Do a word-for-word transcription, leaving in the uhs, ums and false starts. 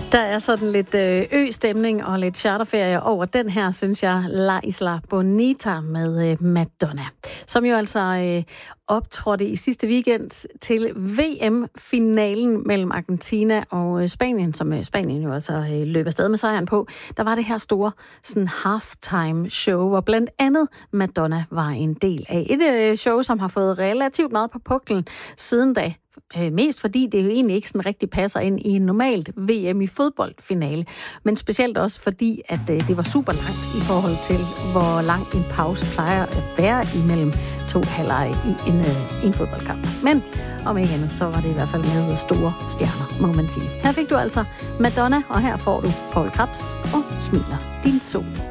Der er sådan lidt øh, ø-stemning og lidt charterferie over den her, synes jeg, La Isla Bonita med øh, Madonna, som jo altså øh, optrådte i sidste weekend til V M-finalen mellem Argentina og øh, Spanien, som øh, Spanien jo altså øh, løb afsted med sejren på. Der var det her store sådan halftime show, hvor blandt andet Madonna var en del af. Et øh, show, som har fået relativt meget på puklen siden da. Mest fordi det jo egentlig ikke sådan rigtig passer ind i en normalt V M i fodboldfinale, men specielt også fordi, at det var super langt i forhold til, hvor lang en pause plejer at være imellem to halvleje i en, en fodboldkamp. Men om ikke andet, så var det i hvert fald med store stjerner, må man sige. Her fik du altså Madonna, og her får du Poul Krebs og Smiler din sol.